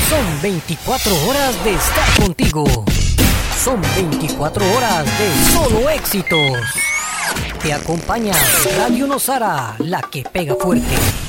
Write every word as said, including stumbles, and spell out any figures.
Son veinticuatro horas de estar contigo. Son veinticuatro horas de solo éxitos. Te acompaña Radio Nosara, la que pega fuerte.